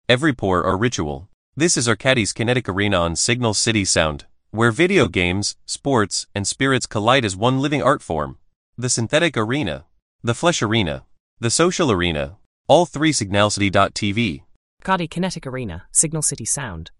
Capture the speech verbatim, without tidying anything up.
every pore or ritual. This is Arcadis Kinetic Arena on Signal City Sound, where video games, sports, and spirits collide as one living art form. The synthetic arena, the flesh arena, the social arena, all three signalcity dot t v. Arcadi Kinetic Arena, Signal City Sound.